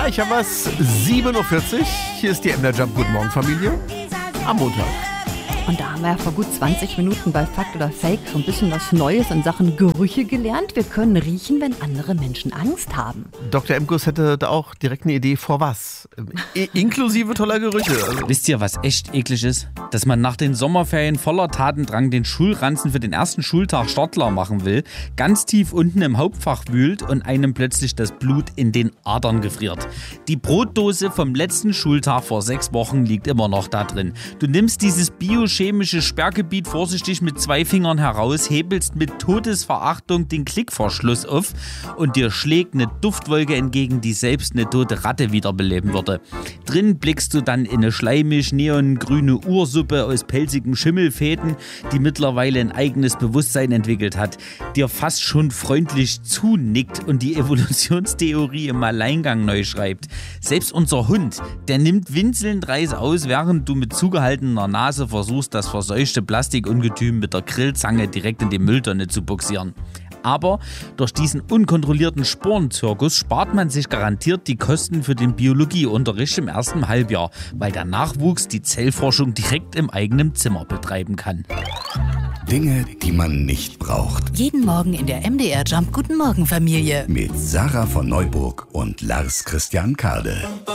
Ich habe was. 7:40 Uhr. Hier ist die MDR Jump. Guten Morgen, Familie. Am Montag. Und da haben wir ja vor gut 20 Minuten bei Fakt oder Fake so ein bisschen was Neues in Sachen Gerüche gelernt. Wir können riechen, wenn andere Menschen Angst haben. Dr. Emkus hätte da auch direkt eine Idee vor was. Inklusive toller Gerüche. Also. Wisst ihr, was echt eklig ist? Dass man nach den Sommerferien voller Tatendrang den Schulranzen für den ersten Schultag startklar machen will, ganz tief unten im Hauptfach wühlt und einem plötzlich das Blut in den Adern gefriert. Die Brotdose vom letzten Schultag vor 6 Wochen liegt immer noch da drin. Du nimmst dieses biochemische Sperrgebiet vorsichtig mit 2 Fingern heraus, hebelst mit Todesverachtung den Klickverschluss auf und dir schlägt eine Duftwolke entgegen, die selbst eine tote Ratte wiederbeleben würde. Drin blickst du dann in eine schleimig-neongrüne Ursuppe aus pelzigen Schimmelfäden, die mittlerweile ein eigenes Bewusstsein entwickelt hat, dir fast schon freundlich zunickt und die Evolutionstheorie im Alleingang neu schreibt. Selbst unser Hund, der nimmt winselnd Reis aus, während du mit zugehaltener Nase versuchst, das verseuchte Plastikungetüm mit der Grillzange direkt in die Mülltonne zu buxieren. Aber durch diesen unkontrollierten Sporenzirkus spart man sich garantiert die Kosten für den Biologieunterricht im ersten Halbjahr, weil der Nachwuchs die Zellforschung direkt im eigenen Zimmer betreiben kann. Dinge, die man nicht braucht. Jeden Morgen in der MDR Jump Guten Morgen Familie. Mit Sarah von Neuburg und Lars Christian Kade.